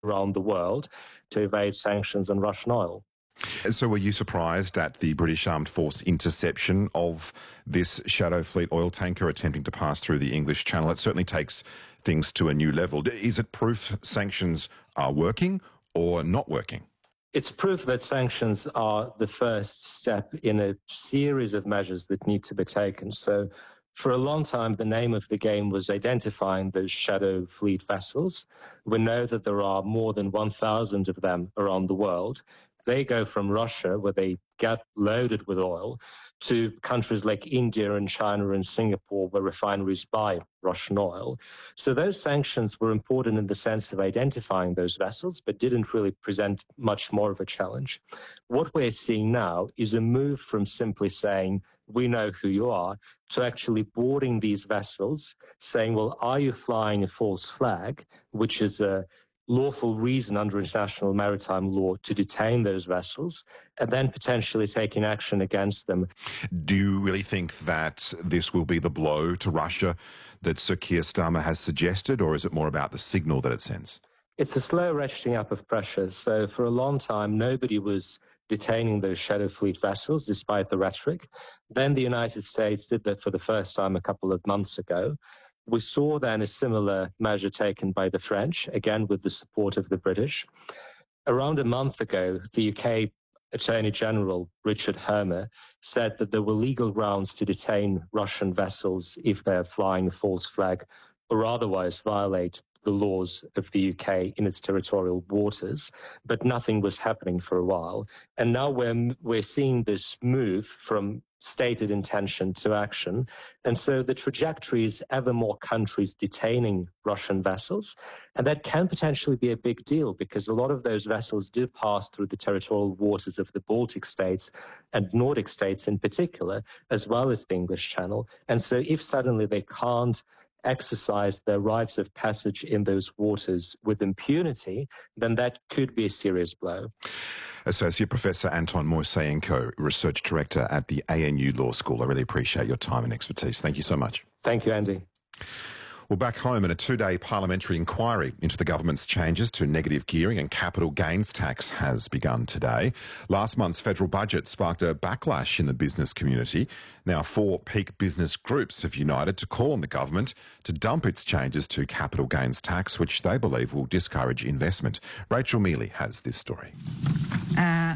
around the world to evade sanctions on Russian oil. So were you surprised at the British Armed Force interception of this Shadow Fleet oil tanker attempting to pass through the English Channel? It certainly takes things to a new level. Is it proof sanctions are working or not working? It's proof that sanctions are the first step in a series of measures that need to be taken. So for a long time, the name of the game was identifying those Shadow Fleet vessels. We know that there are more than 1,000 of them around the world. They go from Russia, where they get loaded with oil, to countries like India and China and Singapore, where refineries buy Russian oil. So those sanctions were important in the sense of identifying those vessels, but didn't really present much more of a challenge. What we're seeing now is a move from simply saying, we know who you are, to actually boarding these vessels, saying, well, are you flying a false flag, which is a lawful reason under international maritime law to detain those vessels, and then potentially taking action against them. Do you really think that this will be the blow to Russia that Sir Keir Starmer has suggested, or is it more about the signal that it sends? It's a slow ratcheting up of pressure. So for a long time, nobody was detaining those Shadow Fleet vessels, despite the rhetoric. Then the United States did that for the first time a couple of months ago. We saw then a similar measure taken by the French, again with the support of the British. Around a month ago, the UK Attorney General, Richard Hermer, said that there were legal grounds to detain Russian vessels if they're flying a false flag or otherwise violate the laws of the UK in its territorial waters, but nothing was happening for a while. And now we're seeing this move from stated intention to action. And so the trajectory is ever more countries detaining Russian vessels. And that can potentially be a big deal because a lot of those vessels do pass through the territorial waters of the Baltic states and Nordic states in particular, as well as the English Channel. And so if suddenly they can't exercise their rights of passage in those waters with impunity, then that could be a serious blow. Associate Professor Anton Moiseyenko, Research Director at the ANU Law School. I really appreciate your time and expertise. Thank you so much. Thank you, Andy. Well, back home, in a two-day parliamentary inquiry into the government's changes to negative gearing and capital gains tax has begun today. Last month's federal budget sparked a backlash in the business community. Now, 4 peak business groups have united to call on the government to dump its changes to capital gains tax, which they believe will discourage investment. Rachel Mealy has this story. Are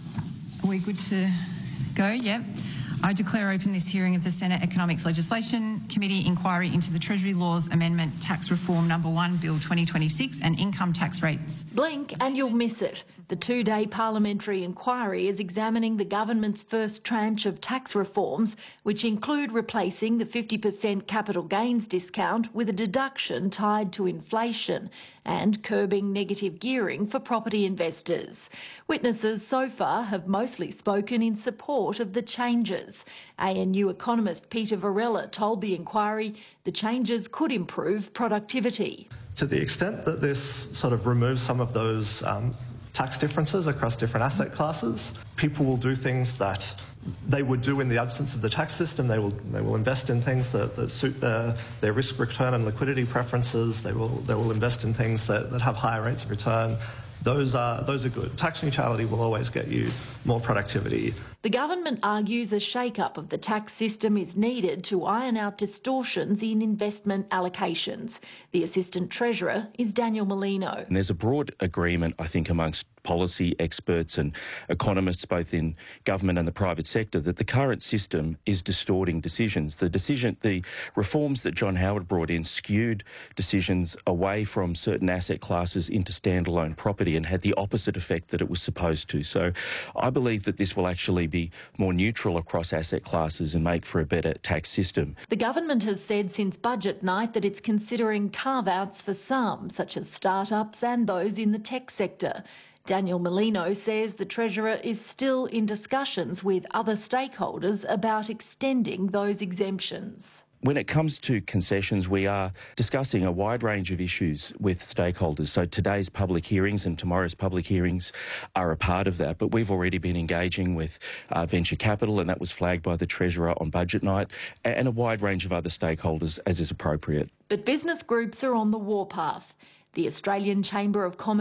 we good to go? Yep. I declare open this hearing of the Senate Economics Legislation Committee inquiry into the Treasury Laws Amendment Tax Reform No. 1 Bill 2026 and income tax rates. Blink and you'll miss it. The 2-day parliamentary inquiry is examining the government's first tranche of tax reforms, which include replacing the 50% capital gains discount with a deduction tied to inflation and curbing negative gearing for property investors. Witnesses so far have mostly spoken in support of the changes. ANU economist Peter Varela told the inquiry the changes could improve productivity. To the extent that this sort of removes some of those tax differences across different asset classes, people will do things that they would do in the absence of the tax system. They will invest in things that suit their risk return and liquidity preferences. They will invest in things that have higher rates of return. Those are good. Tax neutrality will always get you more productivity. The government argues a shake-up of the tax system is needed to iron out distortions in investment allocations. The Assistant Treasurer is Daniel Molino. And there's a broad agreement, I think, amongst policy experts and economists, both in government and the private sector, that the current system is distorting decisions. The reforms that John Howard brought in skewed decisions away from certain asset classes into standalone property and had the opposite effect that it was supposed to. So I believe that this will actually be more neutral across asset classes and make for a better tax system. The government has said since budget night that it's considering carve-outs for some, such as startups and those in the tech sector. Daniel Molino says the Treasurer is still in discussions with other stakeholders about extending those exemptions. When it comes to concessions, we are discussing a wide range of issues with stakeholders. So today's public hearings and tomorrow's public hearings are a part of that. But we've already been engaging with venture capital, and that was flagged by the Treasurer on budget night, and a wide range of other stakeholders as is appropriate. But business groups are on the warpath. The Australian Chamber of Commerce